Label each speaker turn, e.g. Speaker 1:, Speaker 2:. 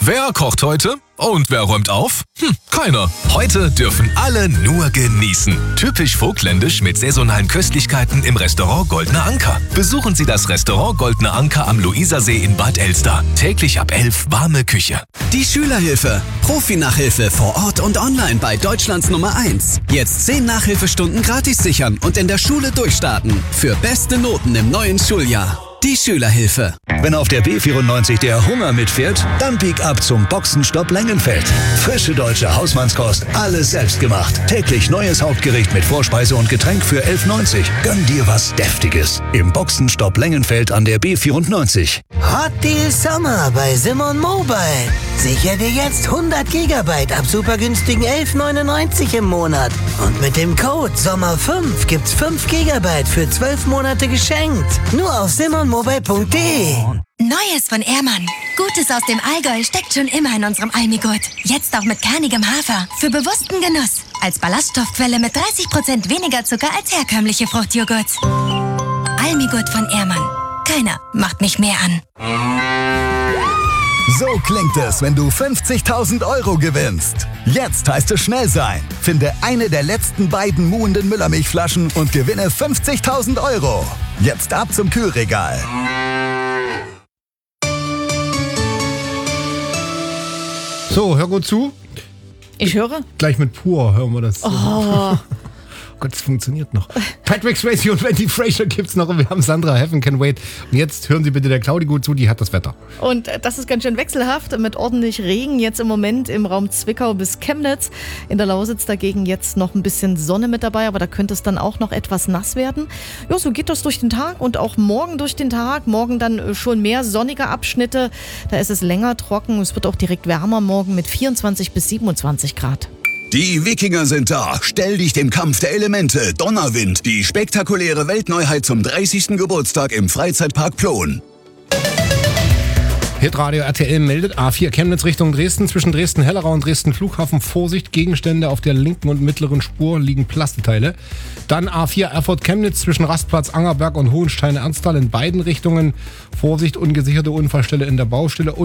Speaker 1: Wer kocht heute? Und wer räumt auf? Keiner. Heute dürfen alle nur genießen. Typisch vogtländisch mit saisonalen Köstlichkeiten im Restaurant Goldener Anker. Besuchen Sie das Restaurant Goldener Anker am Luisersee in Bad Elster. Täglich ab 11 warme Küche.
Speaker 2: Die Schülerhilfe. Profi-Nachhilfe vor Ort und online bei Deutschlands Nummer 1. Jetzt 10 Nachhilfestunden gratis sichern und in der Schule durchstarten. Für beste Noten im neuen Schuljahr. Die Schülerhilfe.
Speaker 3: Wenn auf der B94 der Hunger mitfährt, dann bieg ab zum Boxenstopp Lengenfeld. Frische deutsche Hausmannskost, alles selbst gemacht. Täglich neues Hauptgericht mit Vorspeise und Getränk für 11,90. Gönn dir was Deftiges. Im Boxenstopp Lengenfeld an der B94.
Speaker 4: Hot Deal Sommer bei Simon Mobile. Sicher dir jetzt 100 GB ab super günstigen 11,99 im Monat. Und mit dem Code SOMMER5 gibt's 5 GB für 12 Monate geschenkt. Nur auf simonmobile.de.
Speaker 5: Neues von Ehrmann. Gutes aus dem Allgäu steckt schon immer in unserem Almigurt. Jetzt auch mit kernigem Hafer. Für bewussten Genuss. Als Ballaststoffquelle mit 30% weniger Zucker als herkömmliche Fruchtjoghurts. Almigurt von Ehrmann. Keiner macht mich mehr an.
Speaker 6: So klingt es, wenn du 50.000 € gewinnst. Jetzt heißt es schnell sein. Finde eine der letzten beiden muhenden Müllermilchflaschen und gewinne 50.000 €. Jetzt ab zum Kühlregal.
Speaker 7: So, hör gut zu.
Speaker 8: Ich höre.
Speaker 7: Gleich mit Pur hören wir das.
Speaker 8: Oh.
Speaker 7: Oh Gott, es funktioniert noch. Patrick Swayze und Wendy Fraser gibt's noch und wir haben Sandra Heaven Can Wait. Und jetzt hören Sie bitte der Claudi gut zu, die hat das Wetter.
Speaker 8: Und das ist ganz schön wechselhaft mit ordentlich Regen jetzt im Moment im Raum Zwickau bis Chemnitz. In der Lausitz dagegen jetzt noch ein bisschen Sonne mit dabei, aber da könnte es dann auch noch etwas nass werden. Ja, so geht das durch den Tag und auch morgen durch den Tag. Morgen dann schon mehr sonnige Abschnitte. Da ist es länger trocken. Es wird auch direkt wärmer morgen mit 24 bis 27 Grad.
Speaker 3: Die Wikinger sind da. Stell dich dem Kampf der Elemente. Donnerwind. Die spektakuläre Weltneuheit zum 30. Geburtstag im Freizeitpark Plon.
Speaker 7: Hitradio RTL meldet A4 Chemnitz Richtung Dresden. Zwischen Dresden-Hellerau und Dresden-Flughafen Vorsicht. Gegenstände auf der linken und mittleren Spur liegen Plasteteile. Dann A4 Erfurt-Chemnitz zwischen Rastplatz Angerberg und Hohenstein-Ernsthal in beiden Richtungen. Vorsicht, ungesicherte Unfallstelle in der Baustelle.